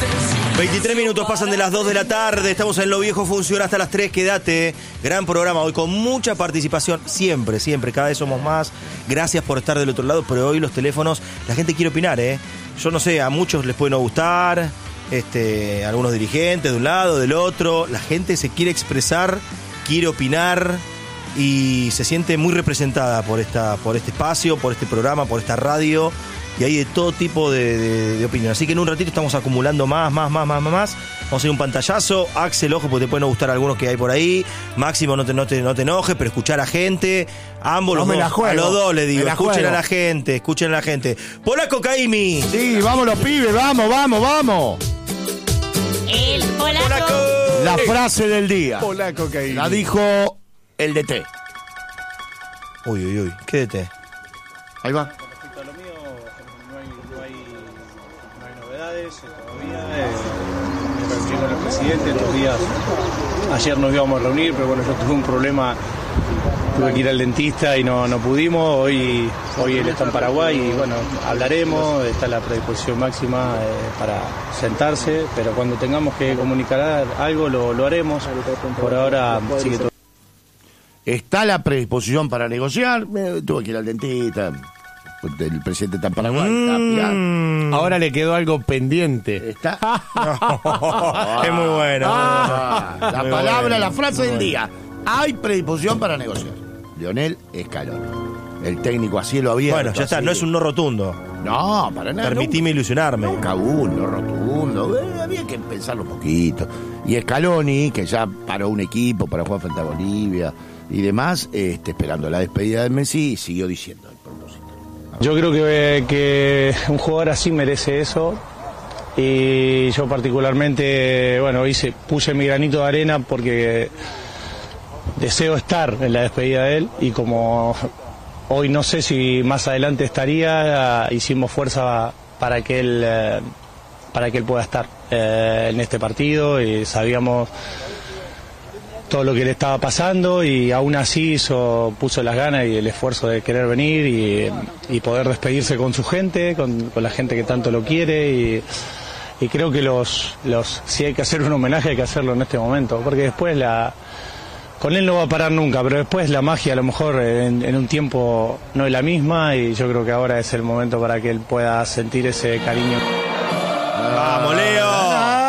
23 minutos pasan de las 2 de la tarde. Estamos en Lo Viejo Funciona hasta las 3. Quédate. Gran programa hoy con mucha participación. Siempre, cada vez somos más. Gracias por estar del otro lado. Pero hoy los teléfonos, la gente quiere opinar, ¿eh? Yo no sé, a muchos les puede no gustar. Algunos dirigentes de un lado, del otro. La gente se quiere expresar, quiere opinar y se siente muy representada por este espacio, por este programa, por esta radio. Y hay de todo tipo de opinión. Así que en un ratito estamos acumulando más. Vamos a hacer un pantallazo. Axel, ojo, porque te pueden no gustar algunos que hay por ahí. Máximo, no te enojes, pero escuchar a gente. Ambos, no a los dos les digo. Escuchen a la gente. Polaco Caimi. Sí, vamos los pibes, vamos. El polaco. La frase del día. Polaco Caimi. La dijo el DT. Uy. ¿Qué DT? Ahí va. Todavía reunión con el presidente estos días. Ayer nos íbamos a reunir, pero bueno, yo tuve un problema, tuve que ir al dentista y no pudimos. Hoy él está en Paraguay y bueno, hablaremos, está la predisposición máxima para sentarse, pero cuando tengamos que comunicar algo lo haremos. Por ahora sigue todo. Está la predisposición para negociar. Tuve que ir al dentista. El presidente está en Paraguay. Ahora le quedó algo pendiente. Está. Es muy bueno. La palabra, la frase del día. Hay predisposición para negociar. Lionel Scaloni. El técnico a cielo abierto. Bueno, ya está, no es un no rotundo. No, para nada. Permitime ilusionarme. Nunca hubo un no rotundo. Había que pensarlo un poquito. Y Scaloni, que ya paró un equipo para jugar frente a Bolivia y demás, esperando la despedida de Messi, siguió diciendo el propósito. Yo creo que un jugador así merece eso y yo particularmente, bueno, puse mi granito de arena porque deseo estar en la despedida de él y como hoy no sé si más adelante estaría, hicimos fuerza para que él pueda estar en este partido y sabíamos todo lo que le estaba pasando y aún así puso las ganas y el esfuerzo de querer venir y poder despedirse con su gente, con la gente que tanto lo quiere y creo que si hay que hacer un homenaje hay que hacerlo en este momento, porque después con él no va a parar nunca, pero después la magia a lo mejor en un tiempo no es la misma y yo creo que ahora es el momento para que él pueda sentir ese cariño. ¡Vamos, Leo!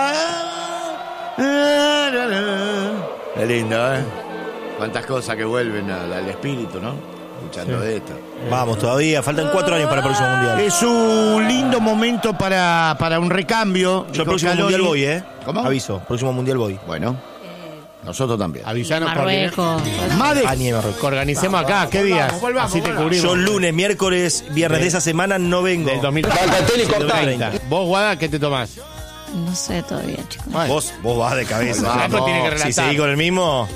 Es lindo, ¿eh? Cuántas cosas que vuelven al espíritu, ¿no? Escuchando de esto. Vamos, todavía faltan 4 años para el próximo mundial. Es un lindo momento para un recambio. Yo el próximo mundial voy, ¿eh? ¿Cómo? Aviso, próximo mundial voy. Bueno, nosotros también. Avisanos Marruecos. que organicemos acá. ¿Qué días? Así te cubrimos. Yo lunes, miércoles, viernes de esa semana no vengo. Del 2030. ¿Vos, Guada, qué te tomás? No sé todavía, chicos. Vos vas de cabeza. Tiene que relatar. Si seguís con el mismo.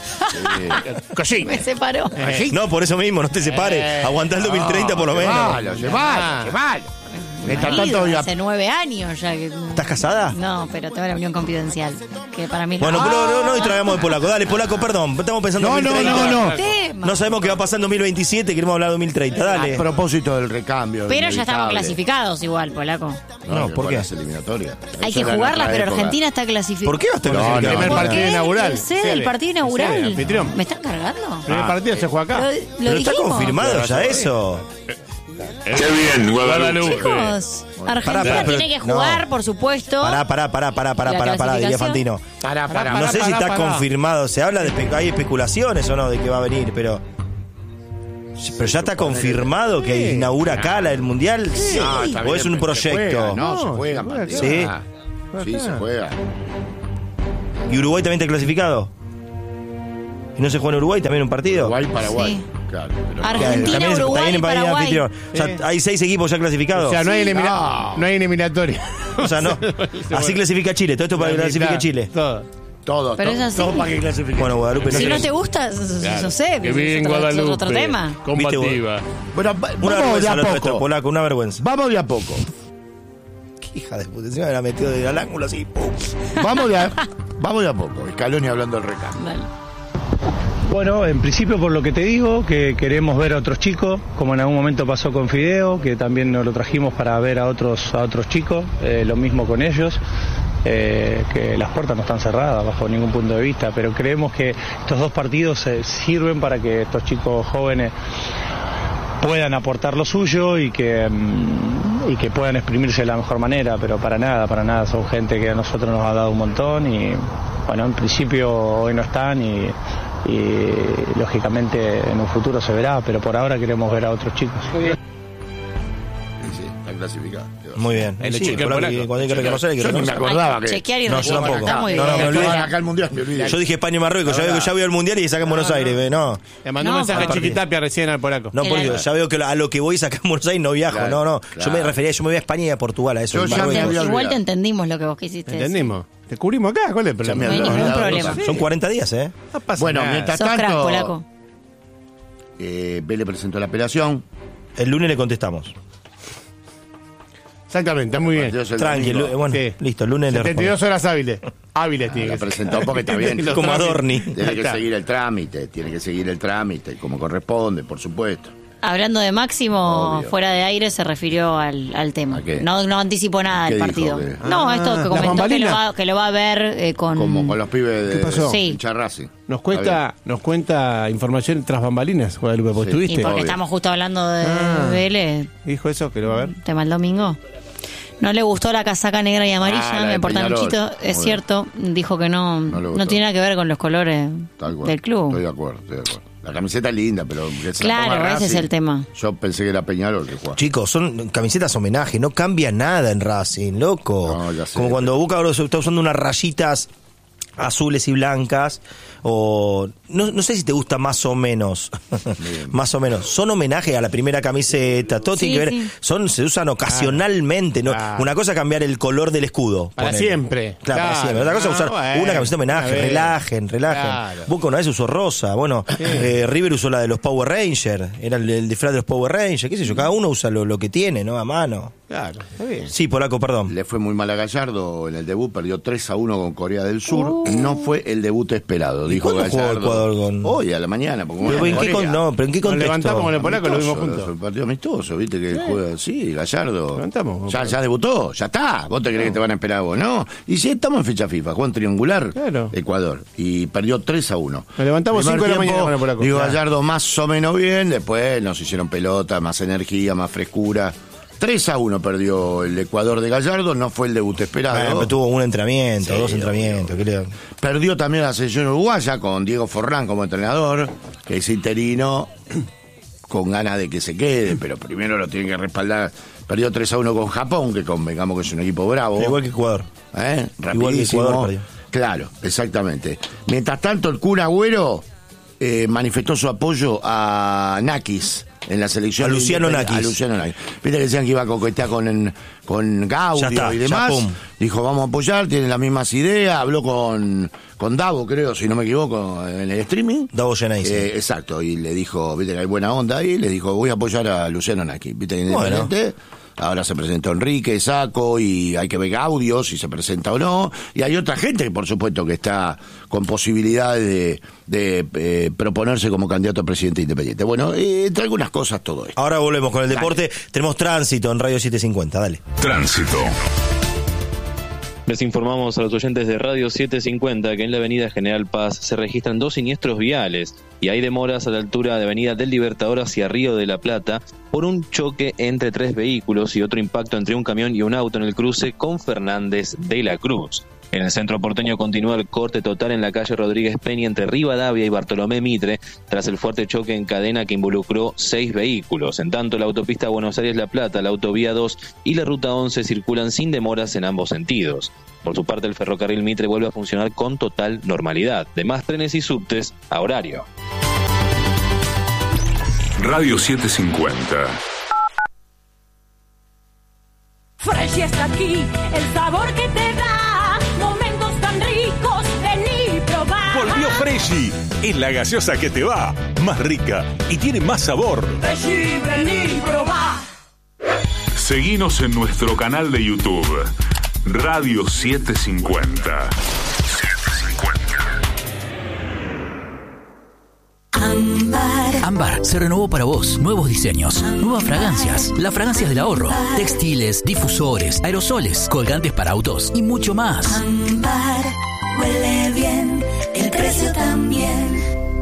Me separó. No, por eso mismo, no te separes. Aguantá el 2030 por lo menos. Llevalo. Mientras tanto, Hace 9 años ya que... ¿Estás casada? No, pero tengo la unión confidencial. Que para mí... Bueno, pero no distraigamos de Polaco. Dale, Polaco, perdón. Estamos pensando en 2030. No sabemos qué va a pasar en 2027. Queremos hablar de 2030. Dale. a propósito del recambio. Pero ya estamos inevitable. clasificados igual, Polaco. No, ¿por qué? Las eliminatorias. Hay Esa que era jugarlas, nuestra pero época. Argentina está clasificada. ¿Por qué va a estar clasificado? El primer partido inaugural. El sede del partido El inaugural. anfitrión. ¿Me están cargando? El primer partido se juega acá. Pero está dijimos. confirmado ya eso. Qué bien, Guadalupe. Chicos, Argentina Pará, tiene que jugar, no. por supuesto. Pará, diría Fantino. No sé si está confirmado. Se habla hay especulaciones o no de que va a venir, pero ya está confirmado que inaugura acá el mundial. Sí. ¿O es un proyecto? Se juega, Mateo. Sí. Sí, se juega. ¿Y Uruguay también está clasificado? ¿Y no se juega en Uruguay también un partido? Paraguay. Sí. Claro, pero Argentina, También Uruguay y Paraguay. anfitrión. O sea, hay 6 equipos ya clasificados. O sea, no hay no. eliminatoria. O sea, no. Así clasifica Chile. Todo esto para que clasifique Chile. todo. Pero es así. Todo para que clasifique. Bueno, Guadalupe Si sé. no te gusta, no sé. Que bien, es Guadalupe. otro tema. Combativa. Bueno, Una vamos de vergüenza a lo nuestro, poco. Polaco, una vergüenza. Vamos de a poco. Qué hija de puta, encima me la metió del ángulo así. ¡Pum! Vamos de a poco. Scaloni hablando del recambio. Dale. Bueno, en principio por lo que te digo, que queremos ver a otros chicos, como en algún momento pasó con Fideo, que también nos lo trajimos para ver a otros chicos, lo mismo con ellos, que las puertas no están cerradas bajo ningún punto de vista, pero creemos que estos 2 partidos sirven para que estos chicos jóvenes puedan aportar lo suyo y que puedan exprimirse de la mejor manera, pero para nada, son gente que a nosotros nos ha dado un montón y bueno, en principio hoy no están y lógicamente en un futuro se verá, pero por ahora queremos ver a otros chicos. Sí, está clasificado. Muy bien. El Sí, chequeo cuando polaco. hay que reconocer, hay que Yo ni me reconocer. acordaba que... Chequear y No, yo recordar. tampoco. Está muy No, bien. me olvidé. Acá el Mundial me olvidé. Yo dije España y Marruecos, ya voy al Mundial y saca en Buenos Aires, no. Le mandó un No, mensaje a pero- Chiquitapia recién al polaco. No, por Dios, ya veo que a lo que voy sacar en Buenos Aires no viajo, Claro, no. claro. Yo me refería, yo me voy a España y a Portugal, a eso. Yo en ya me Marruecos. había Igual te olvidado. entendimos lo que vos quisiste decir. ¿Entendimos? Te cubrimos acá, ¿cuál es el Ya me problema? No hay había ningún olvidado. problema. Son 40 días, ¿eh? No pasa Bueno, nada. mientras Sos crack, tanto, polaco. Vélez presentó la apelación. El lunes le contestamos. Exactamente, está muy bien. Partidos el Tranquilo, domingo. bueno, Sí. listo, el lunes le 72 horas hábiles. Hábiles tiene La que ser. presentó porque está bien. Como Adorni. Tiene Ahí que está. seguir el trámite, como corresponde, por supuesto. Hablando de Máximo, Obvio. fuera de aire se refirió al tema. ¿A qué? No anticipó nada del ¿Qué partido. dijo? No, esto que ¿las comentó bambalinas? que lo va a ver con... Como con los pibes de ¿Qué pasó? Sí. hincha Racing. Nos cuenta información tras bambalinas, Guadalupe, ¿vos Sí. Y tuviste? porque obvio. estamos justo hablando de Vélez, ¿Dijo eso? ¿Que lo va a ver? tema el domingo. No le gustó la casaca negra y amarilla, la de me importa Peñarol. muchito. Muy Es bien. cierto, dijo que no le gustó. tiene nada que ver con los colores Tal cual. del club. Estoy de acuerdo. La camiseta es linda, pero que se la Claro, ponga ese es Racing. el tema. Yo pensé que era Peñarol que jugaba. Chicos, son camisetas homenaje, no cambia nada en Racing, loco. No, ya sé, Como cuando Boca ahora está usando unas rayitas azules y blancas, o no sé si te gusta más o menos. Más o menos. Son homenaje a la primera camiseta, todo Sí, tiene que ver. sí. Se usan ocasionalmente, ¿no? Claro. Una cosa es cambiar el color del escudo. Para ponele. siempre. Claro, para siempre. Otra cosa es usar bueno, una camiseta homenaje, a ver. relajen. Claro. Boca una vez usó rosa, bueno, River usó la de los Power Rangers, era el disfraz de los Power Rangers, qué sé yo, cada uno usa lo que tiene, ¿no? A mano. Claro, está bien. Sí, polaco, perdón. Le fue muy mal a Gallardo en el debut, perdió 3-1 con Corea del Sur. No fue el debut esperado, dijo cuándo jugó Gallardo. Ecuador con- Hoy a la mañana. Porque Pero, ¿en qué Corea. pero ¿en qué Nos contexto? levantamos con el polaco, lo vimos Amistoso, juntos. fue un partido amistoso, viste que juega así, Gallardo. Levantamos. Ya debutó, ya está. ¿Vos te crees que te van a esperar a vos? No. Y si estamos en fecha FIFA, juega un triangular Claro. Ecuador y perdió 3-1. Nos levantamos Primer 5 de la tiempo, mañana con el polaco. Digo, Claro. Gallardo más o menos bien, después nos hicieron pelota, más energía, más frescura. 3-1 perdió el Ecuador de Gallardo, no fue el debut esperado. Bueno, pero tuvo un entrenamiento, Sí, dos entrenamientos, creo. Perdió también la selección uruguaya con Diego Forlán como entrenador, que es interino, con ganas de que se quede, pero primero lo tienen que respaldar. Perdió 3-1 con Japón, que convengamos que es un equipo bravo. Igual que Ecuador. Rapidísimo. Igual que Ecuador perdió. Claro, exactamente. Mientras tanto, el Kun Agüero manifestó su apoyo a Nakis en la selección. A Luciano independiente. Nakis. A Luciano Nakis. Viste que decían que iba a coquetear con Gaudio Ya está, y ya demás. pum. Dijo, vamos a apoyar, tienen las mismas ideas. Habló con Davo, creo, si no me equivoco, en el streaming. Davo Geneise. Exacto, y le dijo, viste que hay buena onda ahí, le dijo, voy a apoyar a Luciano Nakis. Viste que Bueno. Independiente. Ahora se presentó Enrique, Saco, y hay que ver Gaudio, si se presenta o no. Y hay otra gente, por supuesto, que está con posibilidades de proponerse como candidato a presidente independiente. Bueno, entre algunas cosas todo esto. Ahora volvemos con el deporte. Tenemos tránsito en Radio 750, dale. Tránsito. Les informamos a los oyentes de Radio 750 que en la avenida General Paz se registran 2 siniestros viales y hay demoras a la altura de avenida del Libertador hacia Río de la Plata por un choque entre 3 vehículos y otro impacto entre un camión y un auto en el cruce con Fernández de la Cruz. En el centro porteño continúa el corte total en la calle Rodríguez Peña entre Rivadavia y Bartolomé Mitre tras el fuerte choque en cadena que involucró 6 vehículos. En tanto, la autopista Buenos Aires-La Plata, la autovía 2 y la ruta 11 circulan sin demoras en ambos sentidos. Por su parte, el ferrocarril Mitre vuelve a funcionar con total normalidad. De más trenes y subtes a horario. Radio 750. Fresh está aquí, el sabor que te da momentos tan ricos, vení y probá. Volvió Freshy, es la gaseosa que te va, más rica y tiene más sabor. Freshy, vení y probá. Seguinos en nuestro canal de YouTube, Radio 750. Ámbar se renovó para vos. Nuevos diseños, nuevas fragancias, las fragancias del ahorro, textiles, difusores, aerosoles, colgantes para autos y mucho más. Ámbar huele bien, el precio también.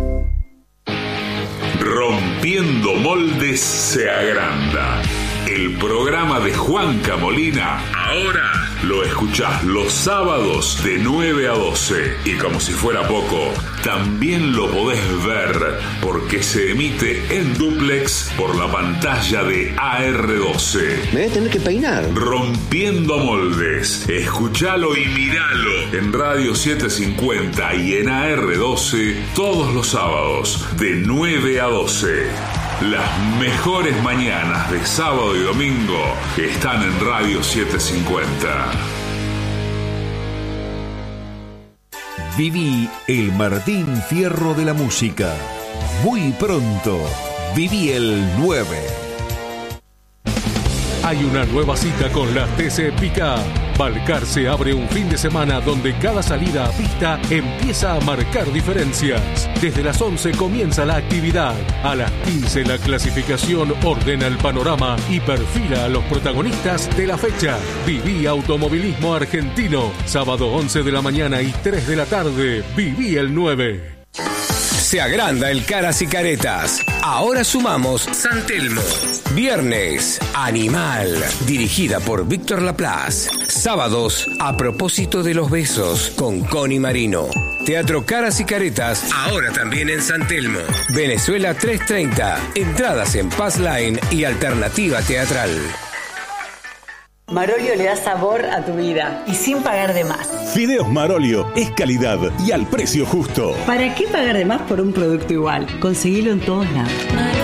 Rompiendo Moldes se agranda. El programa de Juanca Molina ahora lo escuchás los sábados de 9 a 12. Y como si fuera poco, también lo podés ver porque se emite en dúplex por la pantalla de AR12. Me voy a tener que peinar. Rompiendo Moldes. Escuchalo y miralo en Radio 750 y en AR12 todos los sábados de 9 a 12. Las mejores mañanas de sábado y domingo están en Radio 750. Viví el Martín Fierro de la música. Muy pronto, viví el 9. Hay una nueva cita con la TC Pickup. Balcarce abre un fin de semana donde cada salida a pista empieza a marcar diferencias. Desde las 11 comienza la actividad. A las 15 la clasificación ordena el panorama y perfila a los protagonistas de la fecha. Viví automovilismo argentino. Sábado 11 de la mañana y 3 de la tarde. Viví el 9. Se agranda el Caras y Caretas. Ahora sumamos San Telmo. Viernes, Animal, dirigida por Víctor Laplace. Sábados, A propósito de los besos, con Connie Marino. Teatro Caras y Caretas, ahora también en San Telmo. Venezuela 330. Entradas en Pass Line y Alternativa Teatral. Marolio le da sabor a tu vida y sin pagar de más. Fideos Marolio es calidad y al precio justo. ¿Para qué pagar de más por un producto igual? Conseguilo en todos lados.